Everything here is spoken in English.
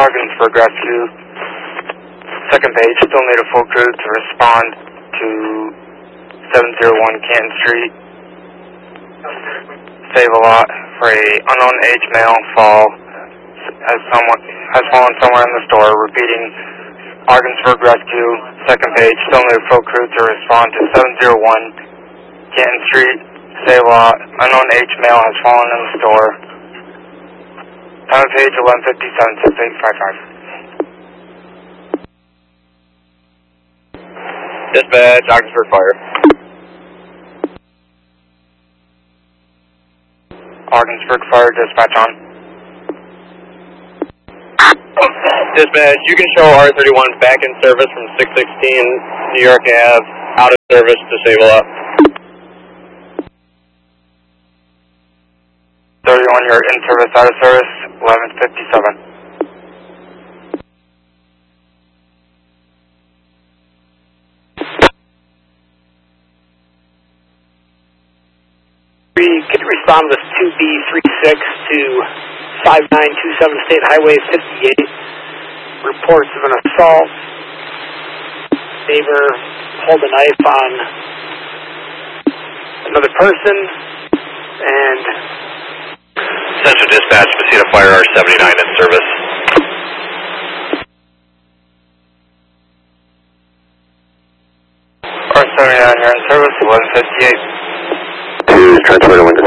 Ogdensburg Rescue. Second page, still need a full crew to respond to 701 Canton Street. Save a lot for a unknown age male has fallen somewhere in the store. Repeating, Ogdensburg Rescue. Second page, still need a full crew to respond to 701 Canton Street. Save a lot. Unknown age male has fallen in the store. Time of page 11:57, 6855. Dispatch, Ogdensburg Fire. Ogdensburg Fire, dispatch on. Dispatch, you can show R31 back in service from 616 New York Ave, out of service to Save-A-Lot. 31, you're in service, out of service, 11:57. Can you respond with 2B36 to 5927 State Highway 58? Reports of an assault. Neighbor pulled a knife on another person, and Central Dispatch, Messina Fire R79 in service. R79, you're in service, 11:58. To transfer to Lincoln